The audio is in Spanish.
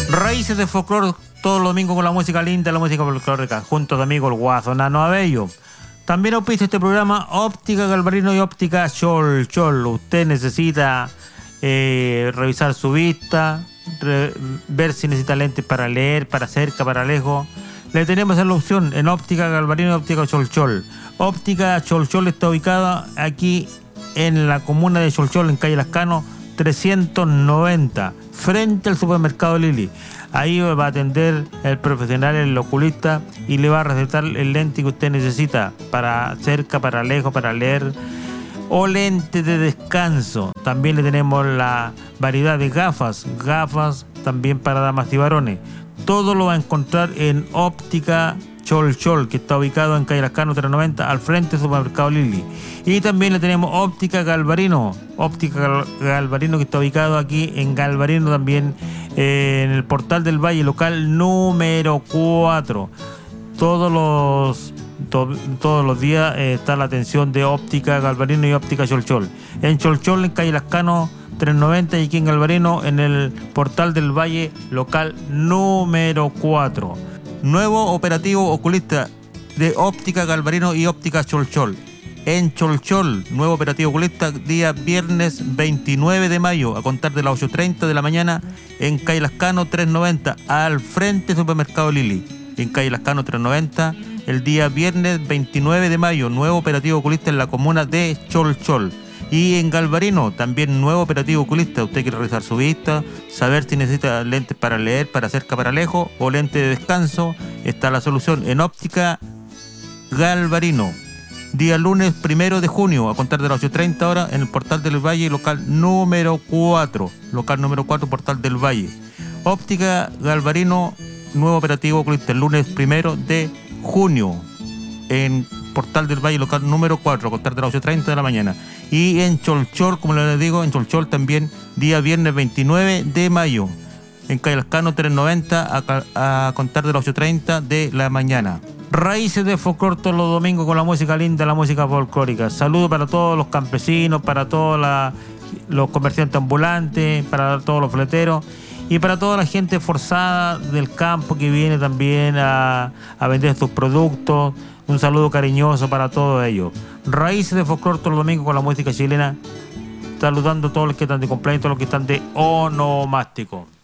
Raíces de folclore todos los domingos con la música linda, la música folclórica, junto a tu amigo el Guaso Nano Abello. También auspicia este programa Óptica Galvarino y Óptica Chol Chol. Usted necesita revisar su vista, ver si necesita lentes para leer, para cerca, para lejos. Le tenemos la opción en Óptica Galvarino y Óptica Chol Chol. Óptica Chol Chol está ubicada aquí en la comuna de Chol Chol, en calle Lascano 390, frente al supermercado Lili. Ahí va a atender el profesional, el oculista, y le va a recetar el lente que usted necesita para cerca, para lejos, para leer, o lente de descanso. También le tenemos la variedad de gafas también para damas y varones. Todo lo va a encontrar en Óptica Chol Chol, que está ubicado en calle Lascano 390, al frente del supermercado Lili. Y también le tenemos Óptica Galvarino, que está ubicado aquí en Galvarino también, en el Portal del Valle, local número 4. Todos los días está la atención de Óptica Galvarino y Óptica Chol Chol. En Chol Chol, en calle Lascano 390, y aquí en Galvarino, en el Portal del Valle, local número 4. Nuevo operativo oculista de Óptica Galvarino y Óptica Chol Chol. En Chol Chol, nuevo operativo oculista, día viernes 29 de mayo, a contar de las 8:30 de la mañana, en calle Lascano 390, al frente del supermercado Lili. En calle Lascano 390, el día viernes 29 de mayo, nuevo operativo oculista en la comuna de Chol Chol. Y en Galvarino, también nuevo operativo oculista. Usted quiere revisar su vista, saber si necesita lentes para leer, para cerca, para lejos, o lente de descanso. Está la solución en Óptica Galvarino. Día lunes 1 de junio, a contar de las 8:30 horas, en el Portal del Valle, local número 4. Local número 4, Portal del Valle. Óptica Galvarino, nuevo operativo oculista, el lunes 1 de junio, en Portal del Valle, local número 4, a contar de las 8:30 de la mañana. Y en Chol Chol, como les digo, en Chol Chol también, día viernes 29 de mayo, en calle Lascano 390, a contar de las 8:30 de la mañana. Raíces de folclore todos los domingos con la música linda, la música folclórica. Saludos para todos los campesinos, para todos los comerciantes ambulantes, para todos los fleteros y para toda la gente forzada del campo que viene también a vender sus productos. Un saludo cariñoso para todos ellos. Raíces de folclore todos los domingos con la música chilena. Saludando a todos los que están de cumpleaños, todos los que están de onomástico.